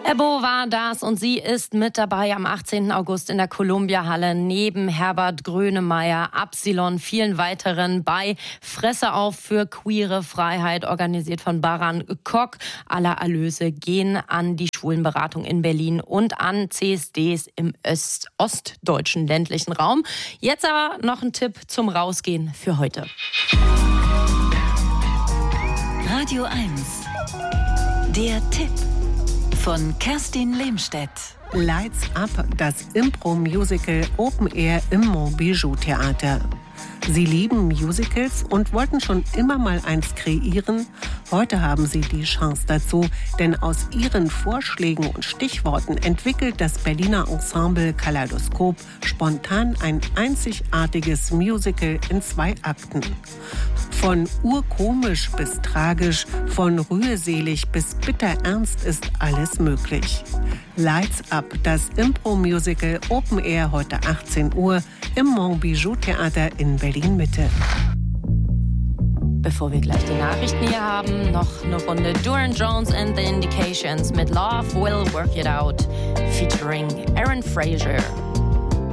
Ebbo war das und sie ist mit dabei am 18. August in der Columbia-Halle neben Herbert Grönemeyer, Absilon, vielen weiteren bei Fresse auf für queere Freiheit, organisiert von Baran Kock. Aller Erlöse gehen an die Schwulenberatung in Berlin und an CSDs im ostdeutschen ländlichen Raum. Jetzt aber noch ein Tipp zum Rausgehen für heute. Radio 1. Der Tipp. Von Kerstin Lehmstedt. Lights Up, das Impro-Musical Open Air im Montbijou Theater. Sie lieben Musicals und wollten schon immer mal eins kreieren. Heute haben sie die Chance dazu, denn aus ihren Vorschlägen und Stichworten entwickelt das Berliner Ensemble Kaleidoskop spontan ein einzigartiges Musical in 2 Akten. Von urkomisch bis tragisch, von rührselig bis bitterernst ist alles möglich. Lights Up, das Impro-Musical Open Air heute 18 Uhr im Montbijou Theater in Berlin-Mitte. Bevor wir gleich die Nachrichten hier haben, noch eine Runde Duran Jones and the Indications mit Love Will Work It Out featuring Aaron Fraser.